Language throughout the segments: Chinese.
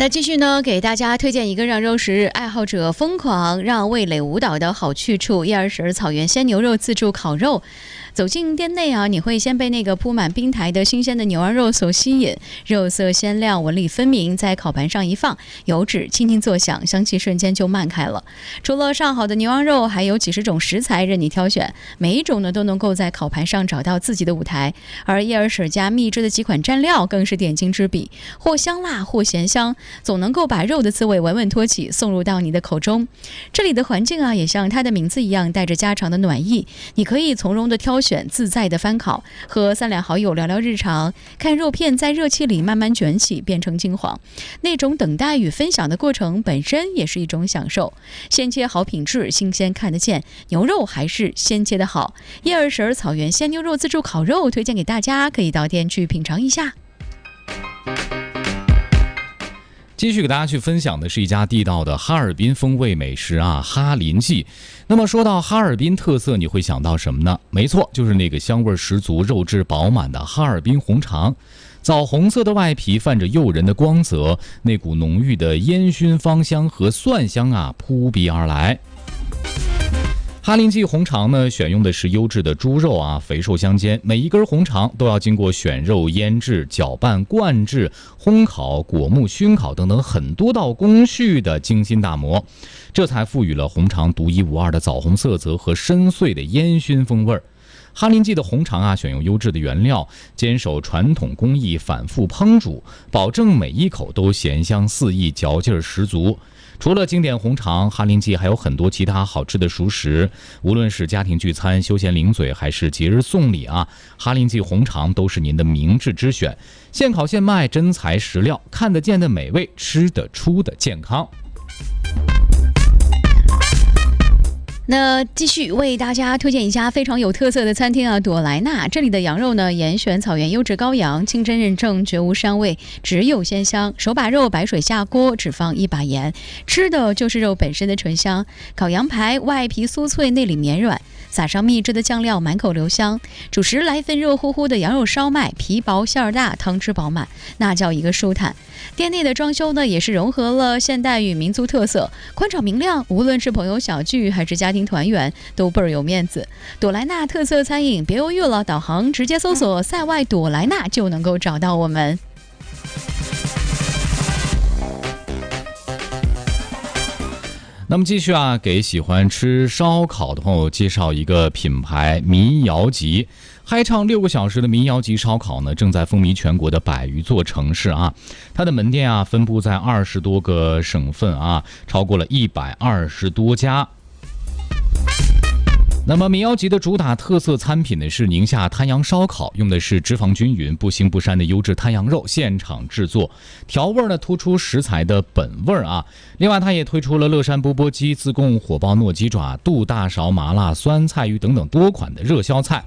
那继续呢，给大家推荐一个让肉食爱好者疯狂、让味蕾舞蹈的好去处——叶儿婶草原鲜牛肉自助烤肉。走进店内啊，你会先被那个铺满冰台的新鲜的牛羊肉所吸引，肉色鲜亮，纹理分明，在烤盘上一放，油脂轻轻作响，香气瞬间就漫开了。除了上好的牛羊肉，还有几十种食材任你挑选，每一种呢都能够在烤盘上找到自己的舞台。而叶儿婶家秘制的几款蘸料更是点睛之笔，或香辣，或咸香，总能够把肉的滋味稳稳托起，送入到你的口中。这里的环境啊，也像它的名字一样，带着家常的暖意，你可以从容的挑选，自在的翻烤，和三两好友聊聊日常，看肉片在热气里慢慢卷起，变成金黄。那种等待与分享的过程本身也是一种享受。鲜切好品质，新鲜看得见，牛肉还是鲜切的好。叶儿婶草原鲜牛肉自助烤肉推荐给大家，可以到店去品尝一下。 继续给大家去分享的是一家地道的哈尔滨风味美食啊，哈林记。那么说到哈尔滨特色，你会想到什么呢？没错，就是那个香味十足、肉质饱满的哈尔滨红肠。枣红色的外皮泛着诱人的光泽，那股浓郁的烟熏芳香和蒜香啊扑鼻而来。哈林记红肠呢，选用的是优质的猪肉啊，肥瘦相间，每一根红肠都要经过选肉、腌制、搅拌、灌制、烘烤、果木、熏烤等等很多道工序的精心打磨，这才赋予了红肠独一无二的枣红色泽和深邃的烟熏风味。哈林记的红肠啊，选用优质的原料，坚守传统工艺，反复烹煮，保证每一口都咸香四溢，嚼劲十足。除了经典红肠，哈林记还有很多其他好吃的熟食，无论是家庭聚餐、休闲零嘴，还是节日送礼啊，哈林记红肠都是您的明智之选。现烤现卖，真材实料，看得见的美味，吃得出的健康。 那继续为大家推荐一家非常有特色的餐厅啊，朵莱纳。这里的羊肉呢，严选草原优质羔羊，清真认证，绝无膻味，只有鲜香。手把肉白水下锅，只放一把盐，吃的就是肉本身的醇香。烤羊排外皮酥脆，内里绵软，撒上秘制的酱料，满口留香。主食来一份热乎乎的羊肉烧麦，皮薄馅儿大，汤汁饱满，那叫一个舒坦。店内的装修呢，也是融合了现代与民族特色，宽敞明亮，无论是朋友小聚还是家庭团圆，都倍儿有面子。朵莱纳特色餐饮，别犹豫了，导航直接搜索塞外朵莱纳就能够找到我们。 那么继续啊，给喜欢吃烧烤的朋友介绍一个品牌民谣集。嗨唱6个小时的民谣集烧烤呢，正在风靡全国的100余座城市啊。它的门店啊，分布在20多个省份啊，超过了120多家。那么民谣集的主打特色餐品呢，是宁夏滩羊烧烤，用的是脂肪均匀、不腥不膻的优质滩羊肉，现场制作，调味呢突出食材的本味啊。另外，它也推出了乐山钵钵鸡、自贡火爆糯鸡爪、杜大勺麻辣酸菜鱼等等多款的热销菜。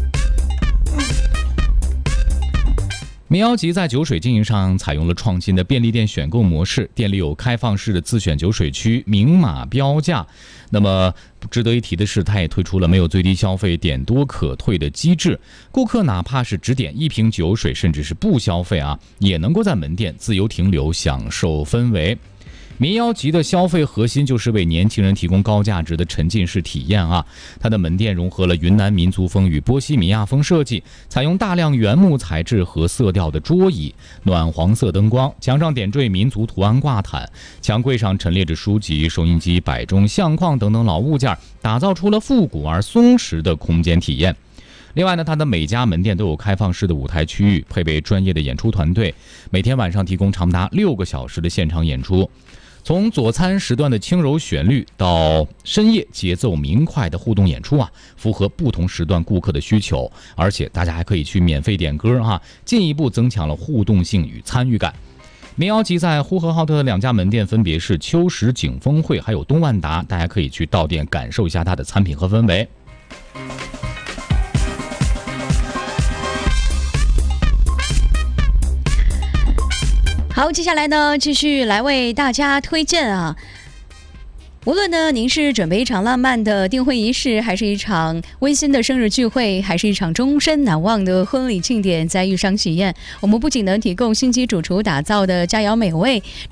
民谣集在酒水经营上采用了创新的便利店选购模式，店里有开放式的自选酒水区，明码标价。那么值得一提的是，它也推出了没有最低消费点多可退的机制，顾客哪怕是只点1瓶酒水，甚至是不消费啊，也能够在门店自由停留，享受氛围。民谣集的消费核心就是为年轻人提供高价值的沉浸式体验啊！它的门店融合了云南民族风与波西米亚风设计，采用大量原木材质和色调的桌椅，暖黄色灯光，墙上点缀民族图案挂毯，墙柜上陈列着书籍、收音机、摆钟、相框等等老物件，打造出了复古而松弛的空间体验。另外呢，它的每家门店都有开放式的舞台区域，配备专业的演出团队，每天晚上提供长达6个小时的现场演出。从佐餐时段的轻柔旋律到深夜节奏明快的互动演出啊，符合不同时段顾客的需求，而且大家还可以去免费点歌啊，进一步增强了互动性与参与感。民谣集在呼和浩特的2家门店分别是秋实景峰会还有东万达，大家可以去到店感受一下它的产品和氛围。 好，接下来呢，继续来为大家推荐啊。无论呢，您是准备一场浪漫的订婚仪式，还是一场温馨的生日聚会，还是一场终身难忘的婚礼庆典，在遇上喜宴，我们不仅能提供星级主厨打造的佳肴美味，